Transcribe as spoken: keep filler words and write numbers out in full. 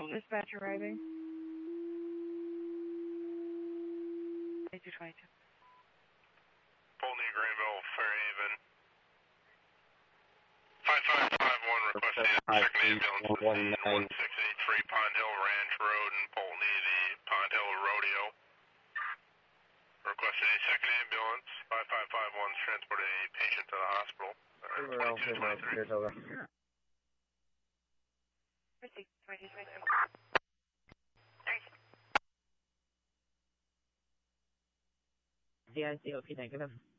Dispatch arriving. twenty-two twenty-two. Polney, Greenville, Fairhaven. five five five one requesting a second ambulance to scene one six eight three Pond Hill Ranch Road in Polney, the Pond Hill Rodeo. Requesting a second ambulance. five five five one is transporting a patient to the hospital. twenty-two twenty-three. twenty-two twenty-three. D I C O P negative.